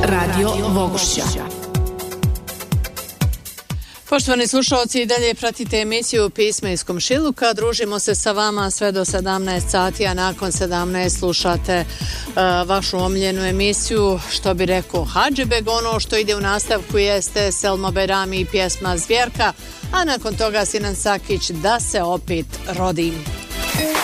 Radio Vogošća. Poštovani slušalci, i dalje pratite emisiju Pisma iz komšiluka. Družimo se sa vama sve do 17 sati, a nakon 17 slušate vašu omiljenu emisiju, što bi rekao Hadžibeg. Ono što ide u nastavku jeste Selma Bajrami i pjesma Zvjerka, a nakon toga Sinan Sakić Da se opet rodim.